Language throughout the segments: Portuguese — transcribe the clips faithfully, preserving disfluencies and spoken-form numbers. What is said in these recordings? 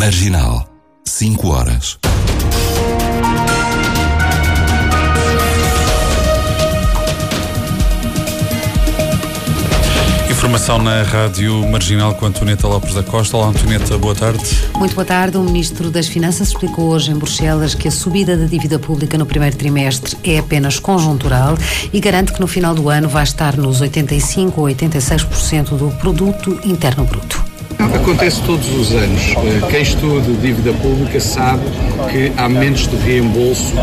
Marginal, cinco horas. Informação na Rádio Marginal com Antonieta Lopes da Costa. Olá, Antonieta, boa tarde. Muito boa tarde. O Ministro das Finanças explicou hoje em Bruxelas que a subida da dívida pública no primeiro trimestre é apenas conjuntural e garante que no final do ano vai estar nos oitenta e cinco ou oitenta e seis por cento do produto interno bruto. Acontece todos os anos. Quem estuda dívida pública sabe que há momentos de reembolso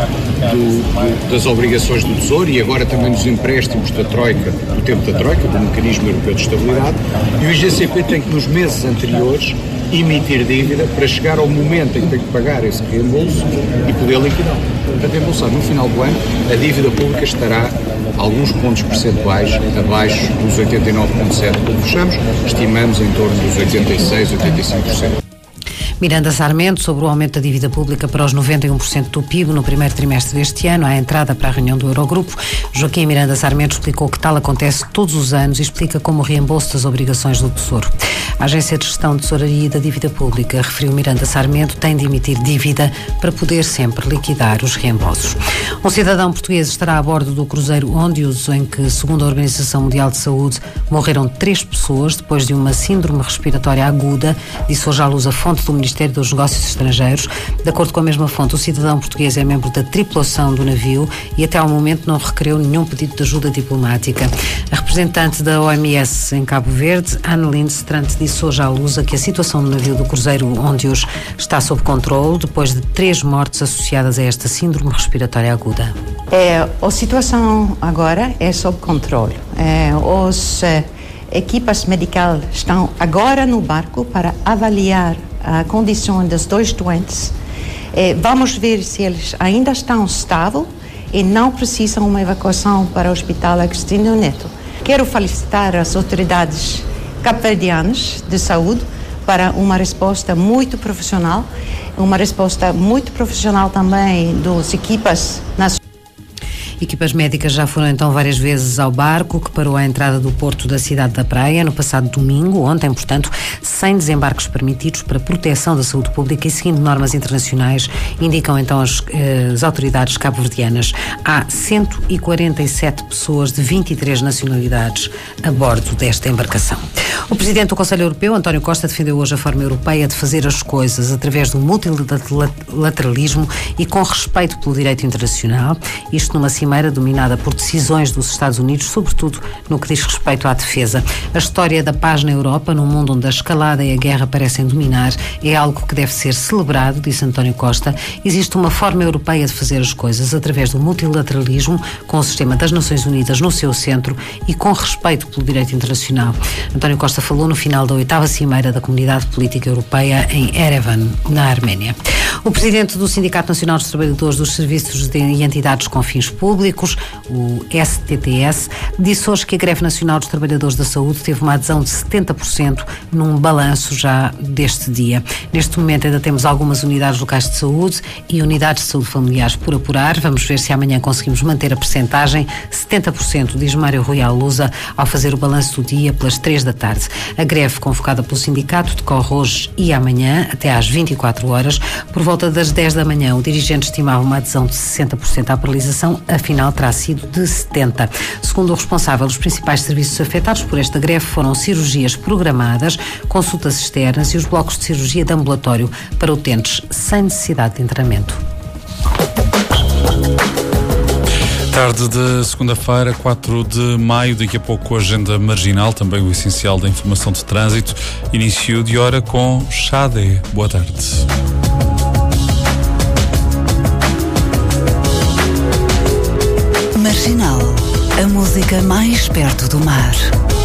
do, das obrigações do Tesouro e agora também dos empréstimos da Troika, do tempo da Troika, do Mecanismo Europeu de Estabilidade, e o I G C P tem que nos meses anteriores emitir dívida para chegar ao momento em que tem que pagar esse reembolso e poder liquidar. Portanto, reembolsar no final do ano, a dívida pública estará alguns pontos percentuais abaixo dos oitenta e nove vírgula sete por cento. Quando fechamos, estimamos em torno dos oitenta e seis, oitenta e cinco por cento. Miranda Sarmento, sobre o aumento da dívida pública para os noventa e um por cento do P I B no primeiro trimestre deste ano, à entrada para a reunião do Eurogrupo, Joaquim Miranda Sarmento explicou que tal acontece todos os anos e explica como o reembolso das obrigações do Tesouro. A Agência de Gestão de Tesouraria e da Dívida Pública, referiu Miranda Sarmento, tem de emitir dívida para poder sempre liquidar os reembolsos. Um cidadão português estará a bordo do cruzeiro Óndios, em que, segundo a Organização Mundial de Saúde, morreram três pessoas depois de uma síndrome respiratória aguda, disse hoje à luz a fonte do Ministério Ministério dos Negócios Estrangeiros. De acordo com a mesma fonte, o cidadão português é membro da tripulação do navio e até ao momento não requereu nenhum pedido de ajuda diplomática. A representante da O M S em Cabo Verde, Anne Lindstrand, disse hoje à Lusa que a situação do navio do cruzeiro Óndios está sob controle depois de três mortes associadas a esta síndrome respiratória aguda. É, a situação agora é sob controle. É, os é, equipas médicas estão agora no barco para avaliar a condição dos dois doentes. Eh, vamos ver se eles ainda estão estáveis e não precisam de uma evacuação para o Hospital Agostinho Neto. Quero felicitar as autoridades cabo-verdianas de saúde para uma resposta muito profissional, uma resposta muito profissional também das equipas nacionais. Equipas médicas já foram então várias vezes ao barco que parou à entrada do porto da cidade da Praia no passado domingo, ontem, portanto, sem desembarques permitidos para proteção da saúde pública e seguindo normas internacionais, indicam então as, as autoridades cabo-verdianas. Há cento e quarenta e sete pessoas de vinte e três nacionalidades a bordo desta embarcação. O Presidente do Conselho Europeu, António Costa, defendeu hoje a forma europeia de fazer as coisas através do multilateralismo e com respeito pelo direito internacional, isto numa cimeira dominada por decisões dos Estados Unidos, sobretudo no que diz respeito à defesa. A história da paz na Europa, num mundo onde a escalada e a guerra parecem dominar, é algo que deve ser celebrado, disse António Costa. Existe uma forma europeia de fazer as coisas através do multilateralismo, com o sistema das Nações Unidas no seu centro e com respeito pelo direito internacional. António Costa falou no final da oitava cimeira da Comunidade Política Europeia em Erevan, na Arménia. O Presidente do Sindicato Nacional dos Trabalhadores dos Serviços e Entidades com Fins Públicos, o S T T S, disse hoje que a greve nacional dos trabalhadores da saúde teve uma adesão de setenta por cento num balanço já deste dia. Neste momento ainda temos algumas unidades locais de saúde e unidades de saúde familiares por apurar. Vamos ver se amanhã conseguimos manter a percentagem. setenta por cento, diz Mário Rui Alusa, ao fazer o balanço do dia pelas três da tarde. A greve convocada pelo sindicato decorre hoje e amanhã até às vinte e quatro horas. Por volta das dez da manhã, o dirigente estimava uma adesão de sessenta por cento à paralisação, afinal terá sido de setenta por cento. Segundo o responsável, os principais serviços afetados por esta greve foram cirurgias programadas, consultas externas e os blocos de cirurgia de ambulatório para utentes sem necessidade de internamento. Tarde de segunda-feira, quatro de maio, daqui a pouco a agenda marginal, também o essencial da informação de trânsito. Início de hora com Xadé. Boa tarde. Marginal, a música mais perto do mar.